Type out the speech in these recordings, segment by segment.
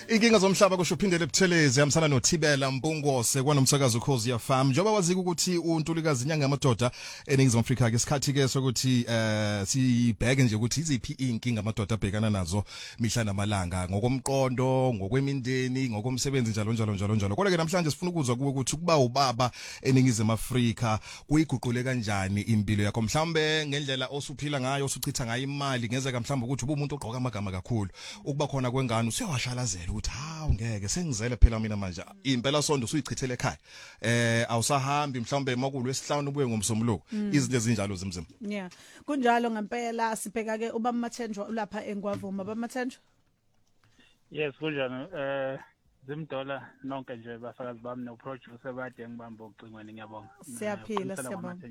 Inkinga zomhlaba kusho uphindele Buthelezi yamsana noThibela Mpungose kwanomsakazo Ukhozi ya Farm. Njoba wazika ukuthi uNtulikazi inyanga yamadoda eningizimu Afrika ke isikhathi ke sokuthi sibheke nje ukuthi iziphi inkinga amadoda abhekana nazo mihla namalanga ngokomqondo, ngokwemindeni, ngokomsebenzi njalo. Kodwa ke namhlanje sifuna ukuzwa kuwe ukuthi kuba ubaba eningizimu Afrika kuyiguqule kanjani impilo yakho mhlambe ngendlela osuphila ngayo osuchitha ngayo imali ngezeka mhlambe ukuthi ubumuntu ogqoka amagama kakhulu ukuba khona kwengane usuyawashalazela ukuthi hawu ngeke sengizele phela mina manje impela sonto usuyichithele ekhaya awusahambi mhlawumbe emakulu wesihlanu ubuye ngomsombuluko izinto ezinjalo zimzima yeah kunjalo ngempela sibheka ke ubaba Mathenjwa lapha eNgwavuma baba Mathenjwa yes kunjani zimdola nonke nje bafakazi bami no producer bade ngibamba ucingweni ngiyabonga siyaphila siyabonga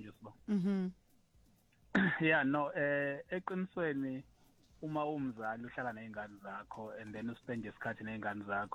yeah no eqinisweni uma umzali uhlala nezingane zakho and then uspend isikhathi nezingane zakho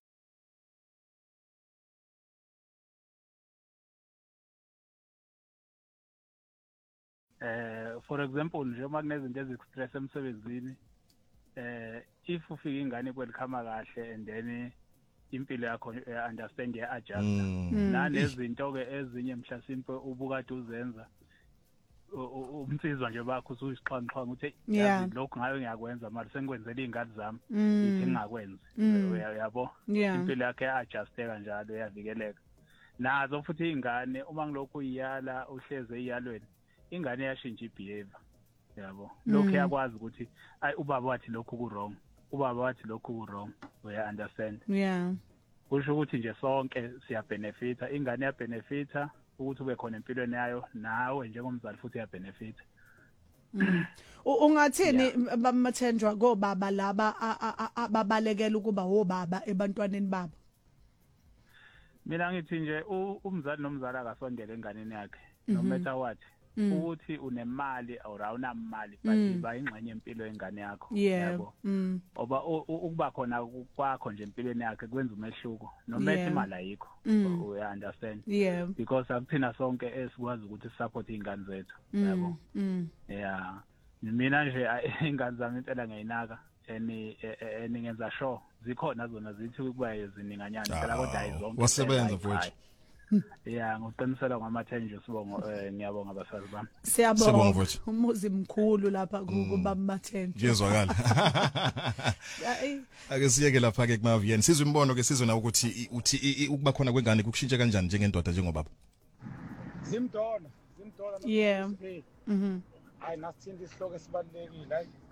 for example nje uma kunezinto ezistress emsebenzini if ufika ingane kwelikhama kahle and then impilo yakho understand ya adjust nanezinto ke ezinye mhlasimpe ubukade uzenza umsizwa nje bakho usuyixhanxhanga ukuthi yazi lokho ngayo ngiyakwenza manje sengikwenzela izingane zami ithi ngingakwenzi uyabo impilo yakhe adjusteka njalo yavikeleka nazo futhi izingane uma ngilokhu uyala uhleze eyalweni ingane yashintsha ibehavior yabo lokho yakwazi ukuthi ay ubaba wathi lokho ku wrong ubaba wathi lokho ku wrong uya understand yeah kusho ukuthi nje sonke siya benefita ingane ya benefita ukuthi ube khona empilweni yayo nawe njengomzali futhi ya benefit ungathini bamathenjwa gobaba laba ababalekela ukuba obaba ebantwaneni babo mina ngithi nje umzali nomzali akasondele enganeni yakhe no matter what ukuthi unemali or awunamali but bayingxenye impilo yengane yakho yabo oba ukuba khona kwakho nje empilweni yakhe kwenza umehluko no matter imali ayikho we understand because akuthina sonke esikwazi ukuthi support izingane zethu yabo yeah mina nje ingane zami impela ngiyinaka eningenza sure zikhona zona zithi kuba ezininganyana phela kodwa ayizonke wasebenza futhi yeah ngoqinisela ngamaThenjwa sibongo ngiyabonga abafazi bami siyabonga umuzi mkhulu lapha kuba Mathenjwa ngizwakala ake siyeke lapha ke kumaVN sizwe imbono ke sizwe na ukuthi uthi ukuba khona kwengane kukushintsha kanjani njengendoda njengobaba zimdola yeah hayi nasithinta isihloko esibalekile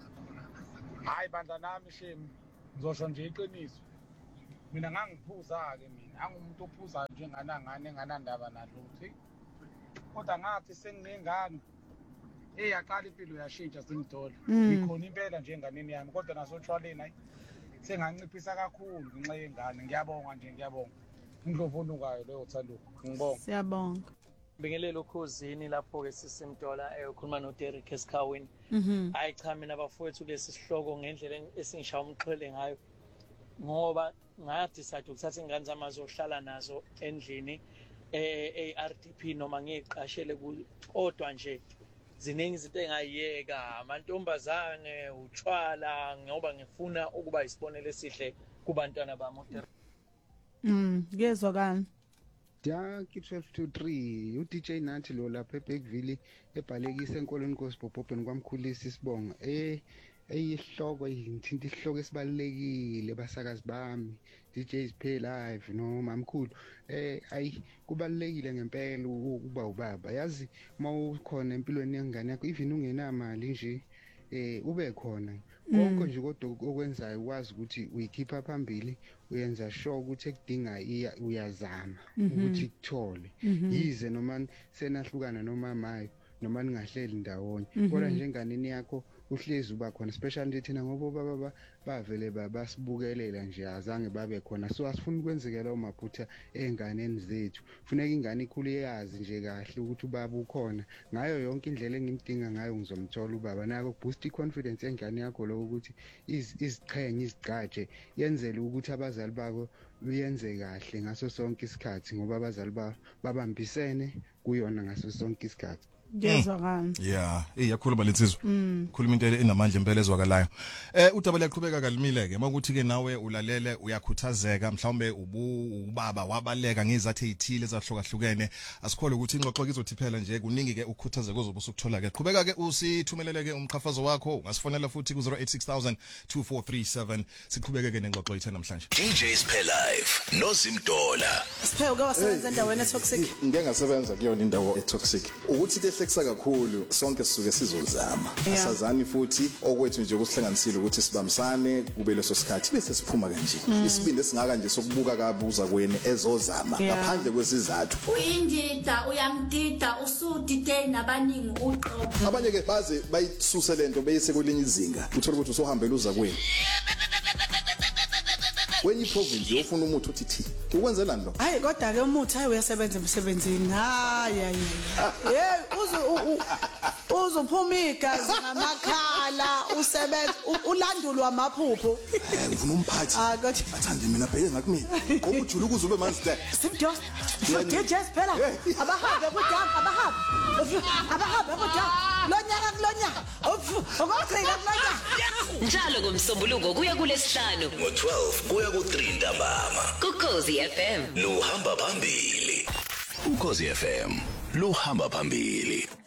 hayi bandla nami shemi ngizosho nje iqiniso mina ngangiphuza ke mina angumuntu ophuza njenganangane enganandaba nalutho kodwa ngathi senginengane eyaqala impilo yashintsha zimdola ngikhona impela njenganeni yami kodwa nasotshwaleni hayi senganciphisa kakhulu ngenxa yengane ngiyabonga ngindlovunukayo leyo thanduko ngibonga siyabonga Bingelelo Khosini lapho ke sisimdola ukhuluma no Derek Esikhaweni hayi cha mina bafowethu lesi sihloko ngendlela esingishaya umxhwele ngayo ngoba ngathi ukuthatha ingane zami azohlala nazo endlini eRDP noma ngiqashele kodwa nje ziningi izinto engayiyeka amantombazane utshwala ngoba ngifuna ukuba isibonelo esihle kubantwana bami ngezwakala Jaki 12 to 3 uDJ Nathi lo lapha eBackville ebhalekisa enkolweni koSibhobhobheni kwamkhulisa isibonga eyihloko ngithinta isihloko esibalekile basakazi bami DJs Pay Live no mamkhulu ayi kubalekile ngempela ukuba ubaba yazi mawukhona empilweni yengane yakho even ungenamali nje ube khona konke nje kodwa okwenzayo ukwazi ukuthi uyikhipha phambili uyenza sure ukuthi ekudinga uyazama ukuthi kuthole yize noma senahlukana noma mayo noma ningahleli ndawonye kodwa njenganini yakho uhlezi uba khona especially nje thina ngoba baba bavele basibukelela nje azange babe khona so asifuni kwenzeke lawo maphutha enganeni zethu funeka ingane ikhulu yazi nje kahle ukuthi ubaba ukhona ngayo yonke indlela engimdinga ngayo ngizomthola ubaba nako boost confidence engane yakho lo ukuthi iziqhenye izigcaje yenzele ukuthi abazali bako uyenze kahle ngaso sonke isikhathi ngoba abazali babambisene kuyona ngaso sonke isikhathi Ngezwakala. Yeah, iyakhuluma lensizwa. Khuluma into enamandla impela ezwakalayo. Udaba liyaqhubeka kalimile ke makuthi ke nawe ulalele uyakhuthazeka mhlawumbe ubaba wabaleka ngezathi ezithile ezahlukahlukene asikholwe ukuthi ingxoxo izothi phela nje kuningi ke ukukhuthazeka ozobe usukuthola ke qhubeka ke usithumelele ke umqhafazo wakho ungasifonela futhi ku 08602437 siqhubeke ke nengxoxo yethu namhlanje. DJs Pay Live no Zimdola. Siphe uke wasebenza endaweni etoxic. Ngeke ngasebenza kuyona indawo etoxic. Ukuthi tehlekisa kakhulu sonke sisuke sizozama. Asazani futhi okwethu nje ukusihlanganisile ukuthi sibambisane kube leso sikhathi bese siphuma kanje. Isibindi esingaka nje sokubuka kabuza kweni ezozama ngaphandle kwesizathu. Uyindida uyamdida usudide nabaningi uqobo. Abanye ke baze bayisuse lento beyise kwelinye izinga. Uthola ukuthi usohambela uza kweni. When you province ufuna umuthi uthi ukwenzelani lo? Hayi kodwa ke umuthi hayi uyasebenza emsebenzini. Hayi. Uzophuma igazi ngamakhala usebenza ulandulwa amaphupho. Ngifuna umphathi. Athande mina bheke ngakumina. Ngoba ujula ukuze ube manzi de. Simdo. DJs phela. Abahambe kudanga abahambe kudanga. Lonyaka. Okugcina kulonyaka. Njalo ngomsombuluko kuya kulesihlanu. Ngo12 kuya ku3 ntambama. Ukhozi FM. Luhamba phambili. Ukhozi FM. Luhamba phambili.